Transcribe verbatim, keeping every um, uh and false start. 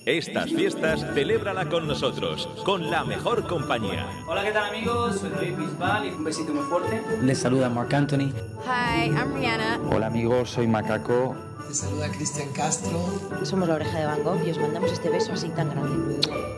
Estas fiestas, celébrala con nosotros, con la mejor compañía. Hola, ¿qué tal, amigos? Soy David Bisbal y un besito muy fuerte. Les saluda Marc Anthony. Hi, I'm Rihanna. Hola, amigos, soy Macaco. Les saluda Cristian Castro. Somos La Oreja de Van Gogh y os mandamos este beso así tan grande.